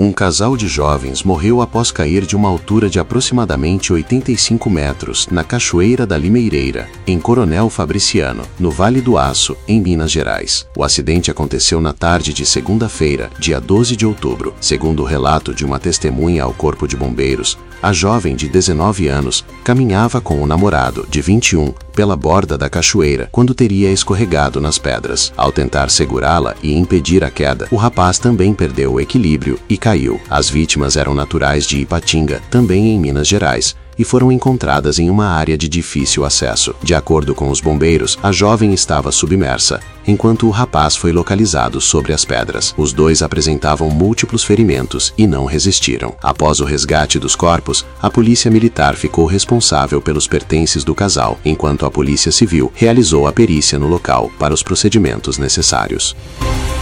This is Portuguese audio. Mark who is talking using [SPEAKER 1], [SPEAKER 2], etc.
[SPEAKER 1] Um casal de jovens morreu após cair de uma altura de aproximadamente 85 metros na Cachoeira da Limeireira, em Coronel Fabriciano, no Vale do Aço, em Minas Gerais. O acidente aconteceu na tarde de segunda-feira, dia 12 de outubro. Segundo o relato de uma testemunha ao Corpo de Bombeiros, a jovem de 19 anos caminhava com o namorado, de 21, pela borda da cachoeira quando teria escorregado nas pedras. Ao tentar segurá-la e impedir a queda, o rapaz também perdeu o equilíbrio e caiu. As vítimas eram naturais de Ipatinga, também em Minas Gerais, e foram encontradas em uma área de difícil acesso. De acordo com os bombeiros, a jovem estava submersa, enquanto o rapaz foi localizado sobre as pedras. Os dois apresentavam múltiplos ferimentos e não resistiram. Após o resgate dos corpos, a polícia militar ficou responsável pelos pertences do casal, enquanto a polícia civil realizou a perícia no local para os procedimentos necessários.